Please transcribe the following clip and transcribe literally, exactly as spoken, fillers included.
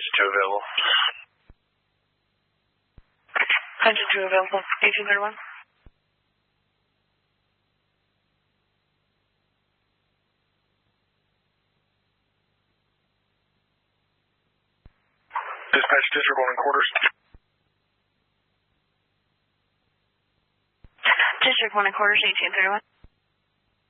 Engine two available. Engine two available. eighteen thirty-one. Dispatch District one in quarters. District one in quarters, eighteen thirty-one.